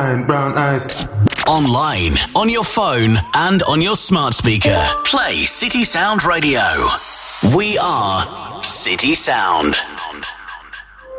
mind, brown eyes. Online, on your phone, and on your smart speaker. Play City Sound Radio. We are City Sound.